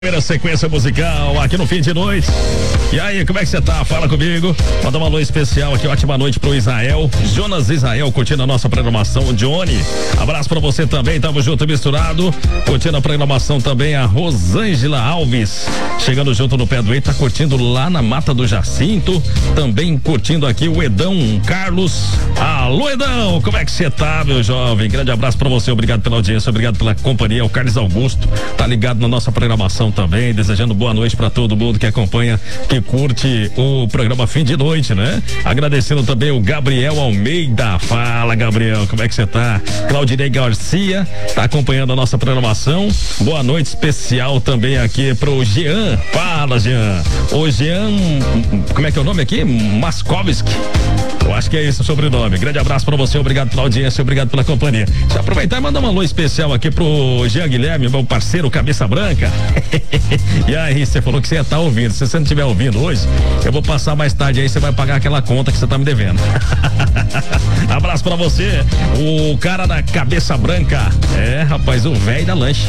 Primeira sequência musical aqui no fim de noite. E aí, como é que você tá? Fala comigo. Manda uma alô especial aqui, ótima noite pro Israel. Jonas Israel curtindo a nossa programação. Johnny, abraço pra você também, tamo junto misturado. Curtindo a programação também a Rosângela Alves. Chegando junto no pé do Eita, tá curtindo lá na Mata do Jacinto. Também curtindo aqui o Edão Carlos. Alô, Edão, como é que você tá, meu jovem? Grande abraço pra você, obrigado pela audiência, obrigado pela companhia. O Carlos Augusto tá ligado na nossa programação também, desejando boa noite pra todo mundo que acompanha, que curte o programa Fim de Noite, né? Agradecendo também o Gabriel Almeida. Fala, Gabriel, como é que você tá? Claudinei Garcia tá acompanhando a nossa programação. Boa noite especial também aqui pro Jean. Fala, Jean. O Jean, como é que é o nome aqui? Maskovski. Eu acho que é esse o sobrenome. Grande abraço pra você, obrigado pela audiência, obrigado pela companhia. Deixa eu aproveitar e mandar um alô especial aqui pro Jean Guilherme, meu parceiro Cabeça Branca. E aí, você falou que você ia estar ouvindo. Se você não estiver ouvindo hoje, eu vou passar mais tarde aí, você vai pagar aquela conta que você tá me devendo. Abraço pra você, o cara da Cabeça Branca. É, rapaz, o velho da lanche.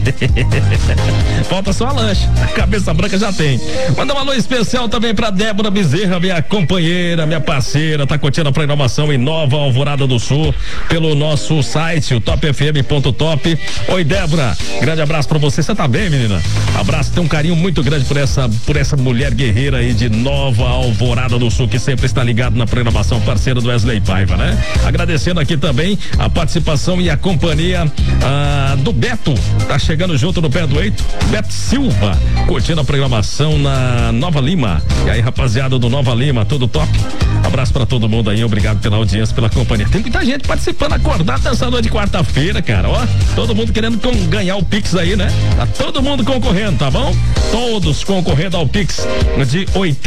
Falta só a lanche. A Cabeça Branca já tem. Manda um alô especial também pra Débora Bezerra, minha companheira, minha parceira, tá curtindo a programação em Nova Alvorada do Sul, pelo nosso site, o topfm.top. Oi, Débora, grande abraço pra você. Você tá bem, menina? Abraço, tem um carinho muito grande por essa mulher guerreira aí de Nova Alvorada do Sul, que sempre está ligado na programação, parceira do Wesley Paiva, né? Agradecendo aqui também a participação e a companhia do Beto, tá chegando junto no pé do Eito, Beto Silva, curtindo a programação na Nova Lima. E aí, rapaziada do Nova Lima, tudo top? Abraço pra todo mundo aí, obrigado pela audiência, pela companhia. Tem muita gente participando, acordado nessa noite de quarta-feira, cara, ó, todo mundo querendo ganhar o Pix aí, né? Tá todo mundo concorrendo, tá bom? Todos concorrendo ao Pix de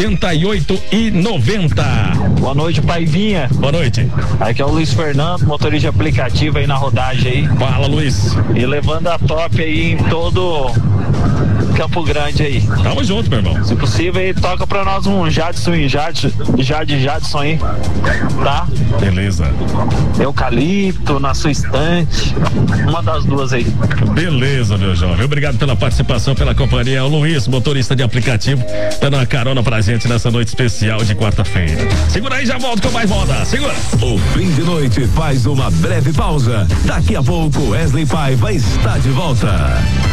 R$88,90. Boa noite, Paivinha. Boa noite. Aqui é o Luiz Fernando, motorista de aplicativo aí na rodagem aí. Fala, Luiz. E levando a top aí em todo Campo Grande aí. Tamo junto, meu irmão. Se possível aí, toca pra nós um Jadson e Jadson aí, tá? Beleza. Eucalipto na sua estante, uma das duas aí. Beleza, meu jovem. Obrigado pela participação, pela companhia. O Luiz, motorista de aplicativo, dando uma carona pra gente nessa noite especial de quarta-feira. Segura aí, já volto com mais moda. Segura. O Fim de Noite faz uma breve pausa. Daqui a pouco, Wesley Paiva está de volta.